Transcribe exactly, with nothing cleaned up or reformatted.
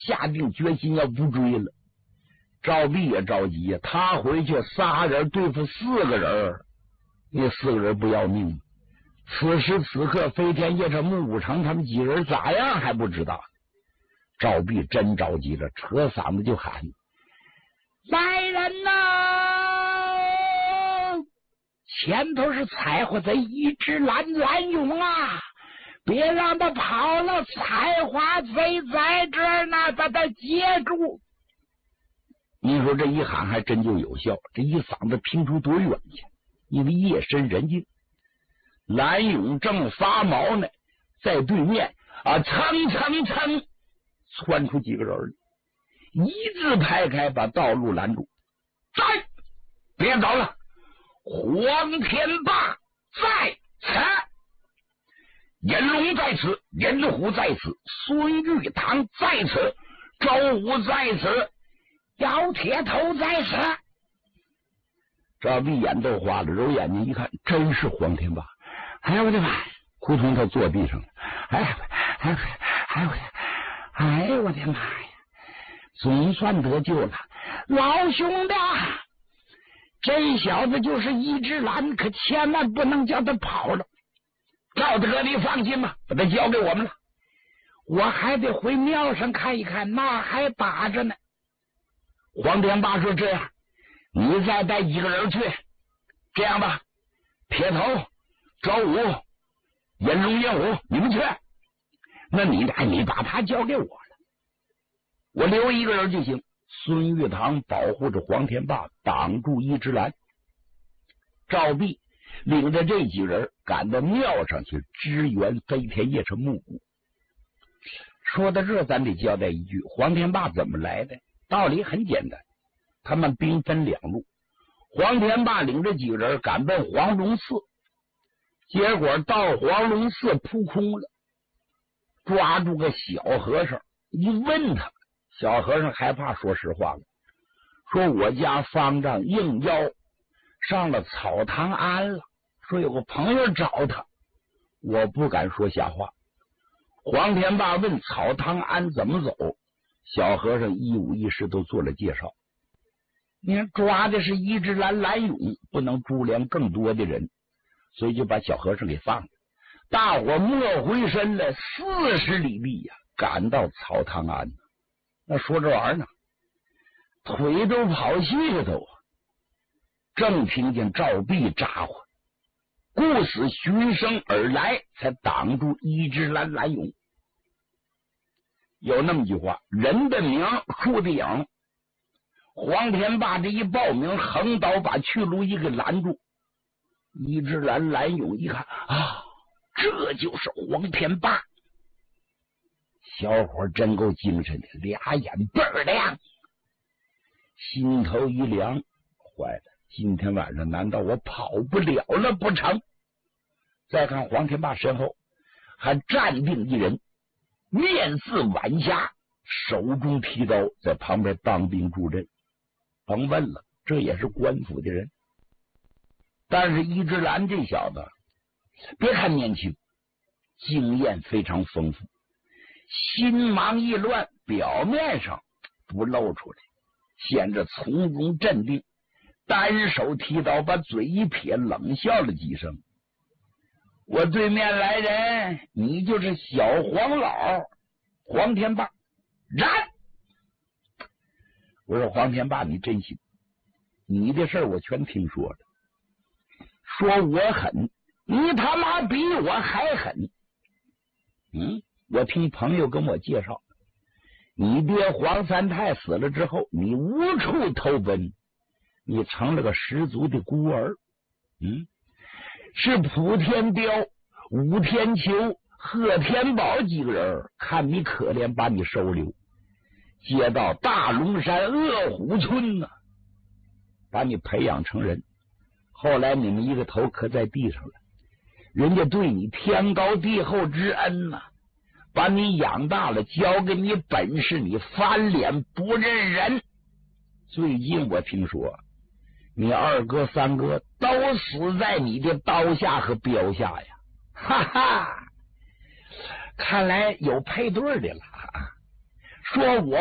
下定决心要不追了。赵壁也着急呀，他回去仨人对付四个人，那四个人不要命。此时此刻，飞天夜叉木武成他们几人咋样还不知道。赵壁真着急了，扯嗓子就喊：“来人呐！前头是采花贼一只蓝蓝勇啊！别让他跑了，采花贼在这儿呢，把他接住！”你说这一喊还真就有效，这一嗓子听出多远去？因为夜深人静，蓝勇正发毛呢，在对面啊，蹭蹭蹭窜出几个人，一字排开，把道路拦住。站！别走了！黄天霸在此，颜龙在此，颜虎在此，孙玉堂在此，周武在此，姚铁头在此。赵壁眼都花了，揉眼睛一看，真是黄天霸！哎呀我的妈！扑通，他坐地上了。哎呀，哎哎我的，哎呦我的妈呀！总算得救了，老兄弟，这小子就是一只蓝，可千万不能叫他跑了。赵德，你放心吧，把他交给我们了。我还得回庙上看一看，那还打着呢。黄天霸说：“这样，你再带几个人去。这样吧，铁头、周武、颜龙、颜虎，你们去。那你俩，你把他交给我了，我留一个人就行。”孙玉堂保护着黄天霸，挡住一只蓝。赵壁领着这几人赶到庙上去支援飞天夜叉木谷。说到这，咱得交代一句：黄天霸怎么来的？道理很简单，他们兵分两路。黄天霸领着几个人赶奔黄龙寺，结果到黄龙寺扑空了，抓住个小和尚，一问他，小和尚害怕说实话了，说我家方丈应邀上了草堂庵了，说有个朋友找他，我不敢说瞎话。黄天霸问草堂庵怎么走，小和尚一五一十都做了介绍。你看抓的是一只蓝蓝勇，不能株连更多的人，所以就把小和尚给放了。大伙莫回身了四十里地呀、啊，赶到草堂庵。那说这玩意儿呢，腿都跑细了都。正听见赵壁咋呼，故死循声而来，才挡住一只蓝蓝勇。有那么句话，人的名，树的影。黄天霸这一报名，横刀把去路一给拦住。一只蓝蓝勇一看啊，这就是黄天霸。小伙真够精神的，俩眼倍儿亮，心头一凉，坏了，今天晚上难道我跑不了了不成？再看黄天霸身后还站定一人，面似晚霞，手中提刀，在旁边当兵助阵。甭问了，这也是官府的人。但是一只蓝这小子，别看年轻，经验非常丰富，心忙意乱，表面上不露出来，显着从容镇定，单手提刀，把嘴一撇，冷笑了几声。我对面来人，你就是小黄老黄天霸。然我说黄天霸，你真行，你的事儿我全听说了。说我狠，你他妈比我还狠。嗯，我听朋友跟我介绍，你爹黄三太死了之后，你无处投奔，你成了个十足的孤儿。嗯，是普天雕、武天秋、贺天宝几个人看你可怜，把你收留，接到大龙山恶虎村呢、啊，把你培养成人。后来你们一个头磕在地上了，人家对你天高地厚之恩呐、啊，把你养大了，教给你本事，你翻脸不认人。最近我听说你二哥三哥都死在你的刀下和镖下呀，哈哈，看来有配对的了。 说我